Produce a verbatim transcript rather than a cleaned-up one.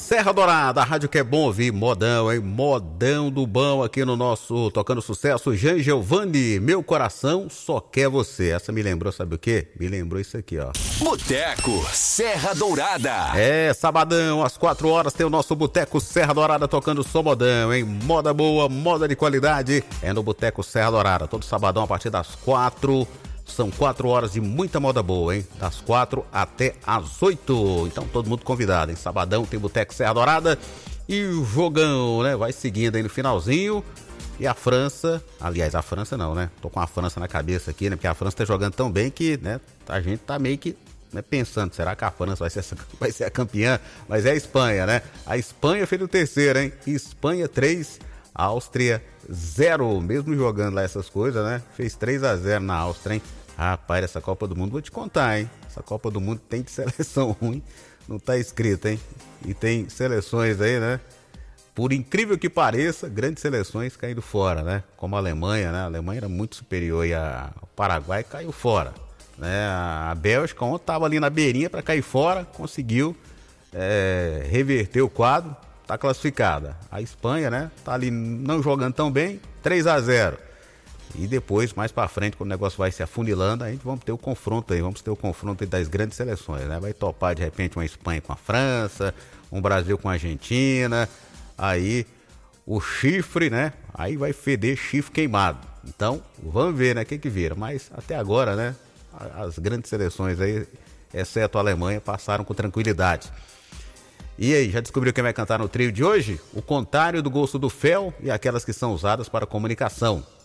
Serra Dourada, a rádio que é bom ouvir, modão, hein? Modão do bom aqui no nosso Tocando Sucesso. Jean Giovanni, meu coração só quer você. Essa me lembrou, sabe o quê? Me lembrou isso aqui, ó. Boteco Serra Dourada. É, sabadão, às quatro horas tem o nosso Boteco Serra Dourada tocando só modão, hein? Moda boa, moda de qualidade, é no Boteco Serra Dourada. Todo sabadão a partir das quatro. São quatro horas de muita moda boa, hein? Das quatro até as oito. Então todo mundo convidado, hein? Sabadão tem Boteco Serra Dourada e o jogão, né? Vai seguindo aí no finalzinho. E a França, aliás, a França não, né? Tô com a França na cabeça aqui, né? Porque a França tá jogando tão bem que, né? A gente tá meio que, né, pensando, será que a França vai ser, vai ser a campeã? Mas é a Espanha, né? A Espanha fez o terceiro, hein? Espanha três, Áustria zero, mesmo jogando lá essas coisas, né? Fez três a zero na Áustria, hein? Rapaz, essa Copa do Mundo, vou te contar, hein? Essa Copa do Mundo tem de seleção ruim, não tá escrito, hein? E tem seleções aí, né? Por incrível que pareça, grandes seleções caindo fora, né? Como a Alemanha, né? A Alemanha era muito superior e a... o Paraguai caiu fora, né? A Bélgica ontem tava ali na beirinha para cair fora, conseguiu é, reverter o quadro, tá classificada. A Espanha, né? Tá ali não jogando tão bem, três a zero. E depois, mais pra frente, quando o negócio vai se afunilando, a gente vamos ter o confronto aí, vamos ter o confronto aí das grandes seleções, né? Vai topar de repente uma Espanha com a França, um Brasil com a Argentina, aí o chifre, né? Aí vai feder chifre queimado. Então, vamos ver, né? O que que vira. Mas até agora, né? As grandes seleções aí, exceto a Alemanha, passaram com tranquilidade. E aí, já descobriu quem vai cantar no trio de hoje? O contrário do gosto do fel e aquelas que são usadas para comunicação.